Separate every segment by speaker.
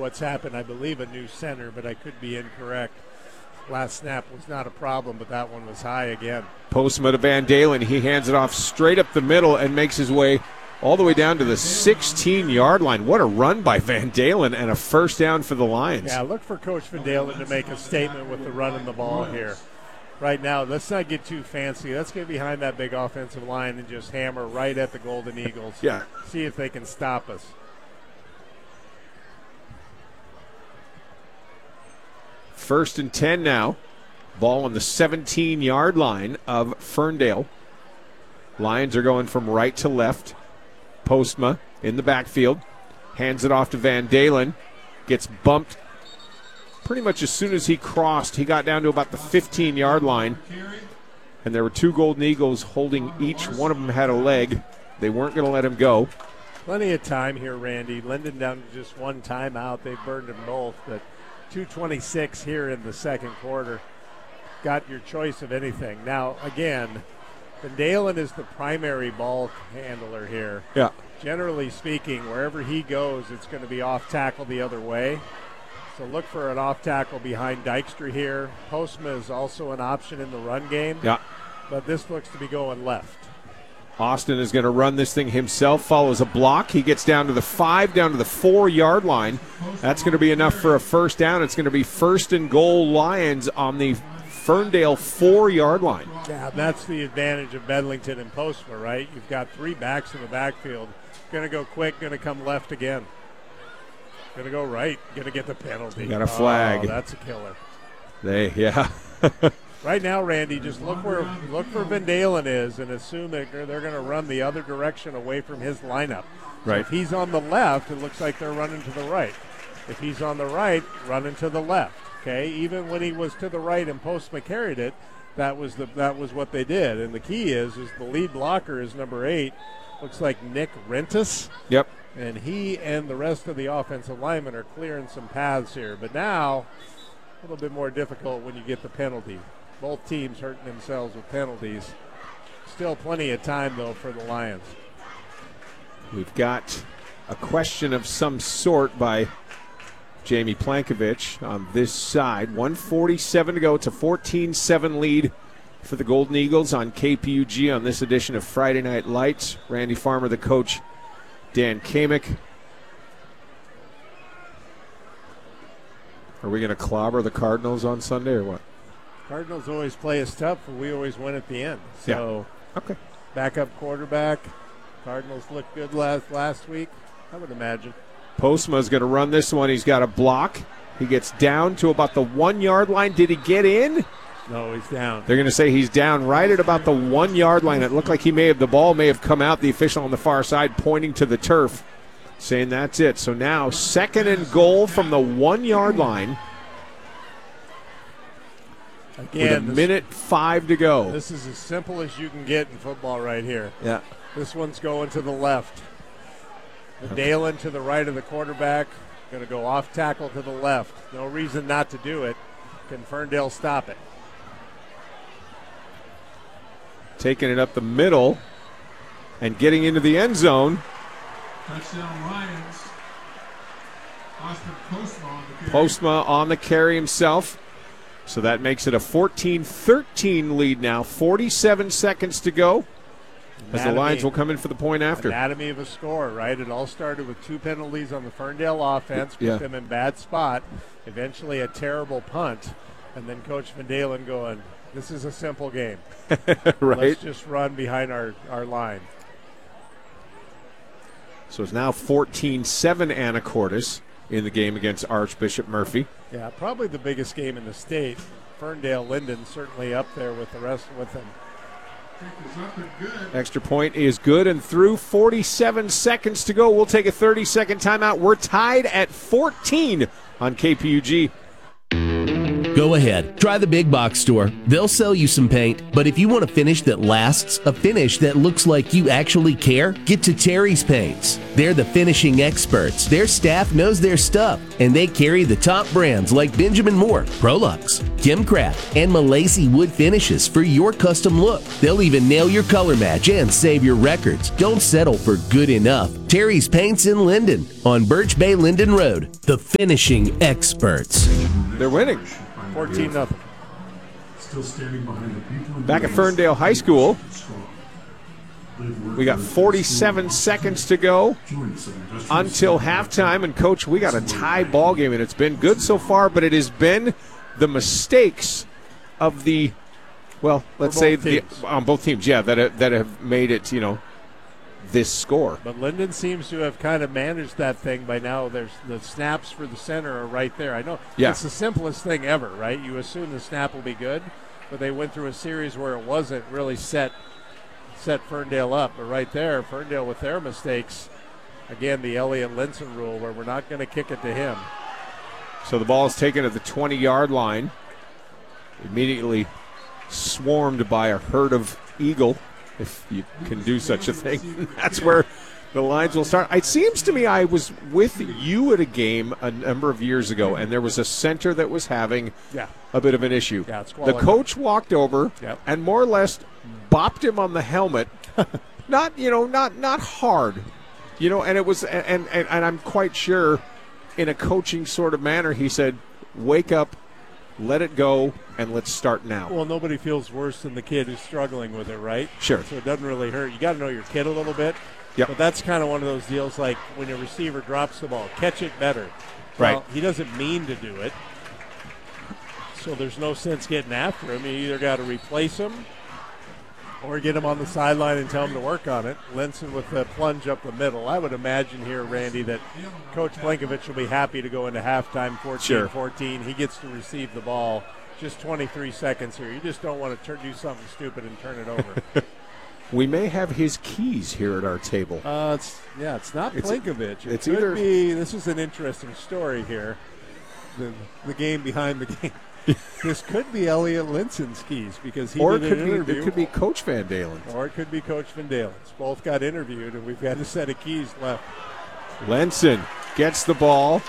Speaker 1: what's happened. I believe a new center, but I could be incorrect. Last snap was not a problem, but that one was high again.
Speaker 2: Postma to Van Dalen. He hands it off straight up the middle and makes his way all the way down to the 16-yard line. What a run by Van Dalen and a first down for the Lions.
Speaker 1: Yeah, look for Coach Van Dalen to make a statement with the running the ball here. Right now, let's not get too fancy. Let's get behind that big offensive line and just hammer right at the Golden Eagles.
Speaker 2: Yeah.
Speaker 1: See if they can stop us.
Speaker 2: First and 10 now. Ball on the 17-yard line of Ferndale. Lions are going from right to left. Postma in the backfield. Hands it off to Van Dalen. Gets bumped pretty much as soon as he crossed. He got down to about the 15-yard line. And there were two Golden Eagles holding each. One of them had a leg. They weren't going to let him go.
Speaker 1: Plenty of time here, Randy. Linden down to just one timeout. They burned them both, but 2:26 here in the second quarter. Got your choice of anything. Now, again, Van Dalen is the primary ball handler here.
Speaker 2: Yeah.
Speaker 1: Generally speaking, wherever he goes, it's going to be off tackle the other way. So look for an off tackle behind Dykstra here. Postma is also an option in the run game.
Speaker 2: Yeah.
Speaker 1: But this looks to be going left.
Speaker 2: Austin is going to run this thing himself, follows a block. He gets down to the 5, down to the 4-yard line. That's going to be enough for a first down. It's going to be first and goal Lions on the Ferndale 4-yard line.
Speaker 1: Yeah, that's the advantage of Bedlington and Postma, right? You've got three backs in the backfield. Going to go quick, going to come left again. Going to go right, going to get the penalty.
Speaker 2: Got a flag.
Speaker 1: Oh, that's a killer.
Speaker 2: Yeah.
Speaker 1: Right now, Randy, just look where Van Dalen is and assume that they're going to run the other direction away from his lineup. So
Speaker 2: Right.
Speaker 1: if he's on the left, it looks like they're running to the right. If he's on the right, running to the left. Okay, even when he was to the right and Postma carried it, that was what they did. And the key is the lead blocker is number 8. Looks like Nick Rentis.
Speaker 2: Yep.
Speaker 1: And he and the rest of the offensive linemen are clearing some paths here. But now, a little bit more difficult when you get the penalty. Both teams hurting themselves with penalties. Still plenty of time, though, for the Lions.
Speaker 2: We've got a question of some sort by Jamie Plankovich on this side. 1:47 to go. It's a 14-7 lead for the Golden Eagles on KPUG on this edition of Friday Night Lights. Randy Farmer, the coach, Dan Kamick. Are we going to clobber the Cardinals on Sunday or what?
Speaker 1: Cardinals always play us tough, but we always win at the end. So,
Speaker 2: yeah. Okay.
Speaker 1: Backup quarterback. Cardinals looked good last week, I would imagine.
Speaker 2: Postma's going to run this one. He's got a block. He gets down to about the 1-yard line. Did he get in?
Speaker 1: No, he's down.
Speaker 2: They're going to say he's down right at about the 1-yard line. It looked like the ball may have come out. The official on the far side pointing to the turf, saying that's it. So now second and goal from the 1-yard line.
Speaker 1: Again,
Speaker 2: with a minute 5 to go.
Speaker 1: This is as simple as you can get in football right here.
Speaker 2: Yeah.
Speaker 1: This one's going to the left. Dalen to the right of the quarterback. Going to go off tackle to the left. No reason not to do it. Can Ferndale stop it?
Speaker 2: Taking it up the middle and getting into the end zone.
Speaker 3: Touchdown Lions. Austin
Speaker 2: Postma on the carry himself. So that makes it a 14-13 lead now. 47 seconds to go as the Lions will come in for the point after.
Speaker 1: Anatomy of a score, right? It all started with 2 penalties on the Ferndale offense, put them in bad spot, eventually a terrible punt, and then Coach Van Dalen going, this is a simple game.
Speaker 2: Right.
Speaker 1: Let's just run behind our line.
Speaker 2: So it's now 14-7 Anacortes in the game against Archbishop Murphy.
Speaker 1: Yeah, probably the biggest game in the state. Ferndale-Linden certainly up there with the rest with them.
Speaker 2: Extra point is good and through. 47 seconds to go. We'll take a 30-second timeout. We're tied at 14 on KPUG.
Speaker 4: Go ahead, try the big box store. They'll sell you some paint, but if you want a finish that lasts, a finish that looks like you actually care, get to Terry's Paints. They're the finishing experts. Their staff knows their stuff, and they carry the top brands like Benjamin Moore, Prolux, Kimcraft, and Malaysia wood finishes for your custom look. They'll even nail your color match and save your records. Don't settle for good enough. Terry's Paints in Linden on Birch Bay Linden Road. The finishing experts.
Speaker 2: They're winning.
Speaker 1: 14-0.
Speaker 3: Still standing behind the people.
Speaker 2: Back at Ferndale High School, we got 47 seconds to go until halftime. And, Coach, we got a tie ball game, and it's been good so far, but it has been the mistakes of the, well, let's say on both teams, that have made it, this score.
Speaker 1: But Linden seems to have kind of managed that thing by now. There's the snaps for the center are right there. I know it's the simplest thing ever, right? You assume the snap will be good, but they went through a series where it wasn't really set Ferndale up. But right there, Ferndale with their mistakes, again, the Elliot Linson rule where we're not going to kick it to him.
Speaker 2: So the ball is taken at the 20-yard line, immediately swarmed by a herd of eagle, if you can do such a thing. That's where the lines will start. It seems to me I was with you at a game a number of years ago, and there was a center that was having a bit of an issue.
Speaker 1: Yeah,
Speaker 2: the coach walked over and more or less bopped him on the helmet. not hard. And it was and I'm quite sure in a coaching sort of manner he said, "Wake up, let it go, and let's start now."
Speaker 1: Well, nobody feels worse than the kid who's struggling with it, right?
Speaker 2: Sure.
Speaker 1: So it doesn't really hurt. You got to know your kid a little bit.
Speaker 2: Yep.
Speaker 1: But that's kind of one of those deals like when a receiver drops the ball, catch it better.
Speaker 2: Right.
Speaker 1: Well, he doesn't mean to do it. So there's no sense getting after him. You either got to replace him or get him on the sideline and tell him to work on it. Linson with the plunge up the middle. I would imagine here, Randy, that Coach Blankovich will be happy to go into halftime 14-14. He gets to receive the ball. Just 23 seconds here. You just don't want to do something stupid and turn it over.
Speaker 2: We may have his keys here at our table.
Speaker 1: It's not Blankovich.
Speaker 2: It's either.
Speaker 1: This is an interesting story here. The game behind the game. This could be Elliot Linson's keys because he did an interview.
Speaker 2: It could be Coach Van Dalen.
Speaker 1: Or it could be Coach Van Dalen's. Both got interviewed, and we've got a set of keys left.
Speaker 2: Linson gets the ball,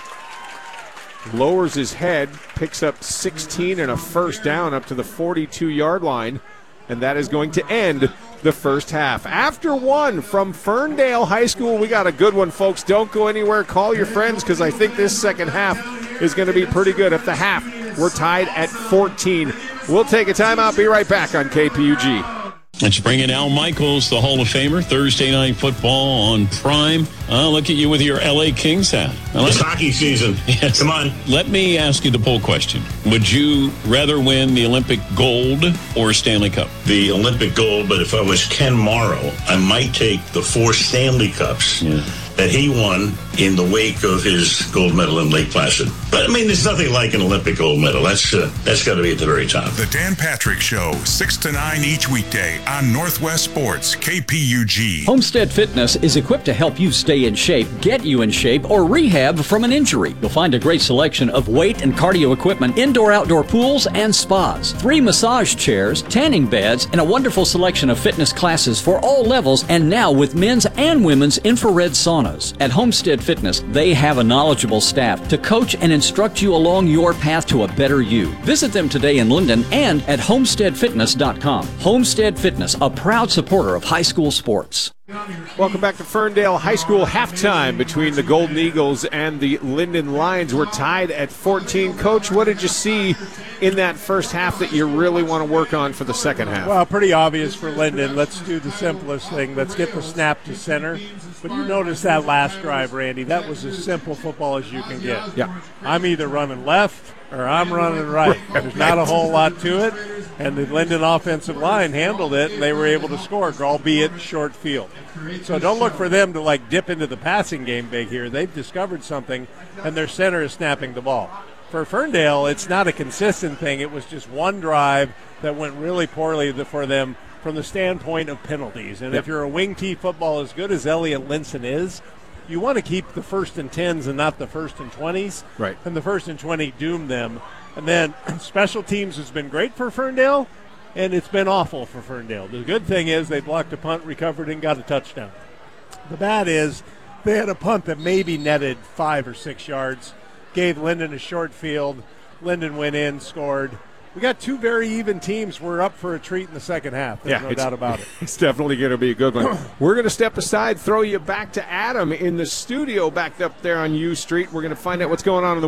Speaker 2: lowers his head, picks up 16 and a first down up to the 42-yard line, and that is going to end the first half. After one from Ferndale High School, we got a good one, folks. Don't go anywhere. Call your friends because I think this second half is going to be pretty good. At the half, we're tied at 14. We'll take a timeout. Be right back on KPUG.
Speaker 5: Let's bring in Al Michaels, the Hall of Famer. Thursday Night Football on Prime. Look at you with your L.A. Kings hat.
Speaker 6: It's hockey season.
Speaker 5: Yes.
Speaker 6: Come on.
Speaker 5: Let me ask you the poll question. Would you rather win the Olympic gold or Stanley Cup?
Speaker 6: The Olympic gold, but if I was Ken Morrow, I might take the 4 Stanley Cups that he won in the wake of his gold medal in Lake Placid. But, I mean, there's nothing like an Olympic gold medal. That's got to be at the very top.
Speaker 7: The Dan Patrick Show, 6 to 9 each weekday on Northwest Sports, KPUG.
Speaker 8: Homestead Fitness is equipped to help you stay in shape, get you in shape, or rehab from an injury. You'll find a great selection of weight and cardio equipment, indoor-outdoor pools, and spas. 3 massage chairs, tanning beds, and a wonderful selection of fitness classes for all levels, and now with men's and women's infrared saunas. At Homestead Fitness, they have a knowledgeable staff to coach and instruct you along your path to a better you. Visit them today in Linden and at homesteadfitness.com. Homestead Fitness, a proud supporter of high school sports.
Speaker 2: Welcome back to Ferndale High School halftime between the Golden Eagles and the Linden Lions. We're tied at 14. Coach, what did you see in that first half that you really want to work on for the second half?
Speaker 1: Well, pretty obvious for Linden. Let's do the simplest thing. Let's get the snap to center. But you notice that last drive, Randy, that was as simple football as you can get.
Speaker 2: Yeah.
Speaker 1: I'm either running left or I'm running right. There's not a whole lot to it. And the Linden offensive line handled it, and they were able to score, albeit short field. So don't look for them to, dip into the passing game big here. They've discovered something, and their center is snapping the ball. For Ferndale, it's not a consistent thing. It was just one drive that went really poorly for them from the standpoint of penalties. And if you're a wing T football as good as Elliot Linson is, you want to keep the 1st and 10s and not the 1st and 20s.
Speaker 2: Right.
Speaker 1: And the 1st and 20 doomed them. And then special teams has been great for Ferndale, and it's been awful for Ferndale. The good thing is they blocked a punt, recovered, and got a touchdown. The bad is they had a punt that maybe netted 5 or 6 yards, gave Linden a short field. Linden went in, scored. We got two very even teams. We're up for a treat in the second half. There's no doubt about it.
Speaker 2: It's definitely going to be a good one. We're going to step aside, throw you back to Adam in the studio back up there on U Street. We're going to find out what's going on in the